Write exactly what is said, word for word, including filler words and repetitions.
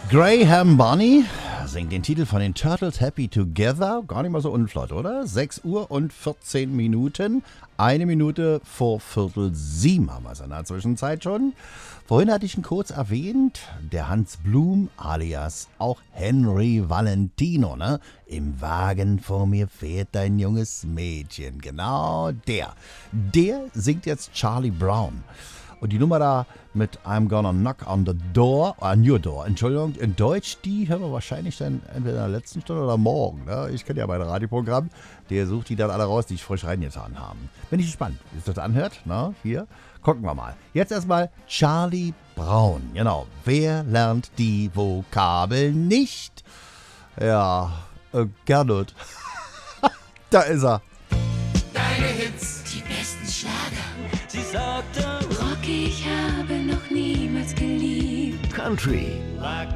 Graham Bonny singt den Titel von den Turtles Happy Together. Gar nicht mal so unflott, oder? sechs Uhr und vierzehn Minuten. Eine Minute vor Viertel sieben haben wir es in der Zwischenzeit schon. Vorhin hatte ich ihn kurz erwähnt, der Hans Blum alias auch Henry Valentino, ne? Im Wagen vor mir fährt ein junges Mädchen. Genau der. Der singt jetzt Charlie Brown. Und die Nummer da mit I'm Gonna Knock on the Door, on your door, Entschuldigung, in Deutsch, die hören wir wahrscheinlich dann entweder in der letzten Stunde oder morgen. Ne? Ich kenne ja mein Radioprogramm, der sucht die dann alle raus, die ich frisch reingetan haben. Bin ich gespannt, wie sich das anhört. Na, hier, gucken wir mal. Jetzt erstmal Charlie Brown. Genau, wer lernt die Vokabeln nicht? Ja, äh, Gernot. Da ist er. Deine Hits, die besten Schlager. sie sagte, Rock, ich habe noch niemals geliebt. Country, like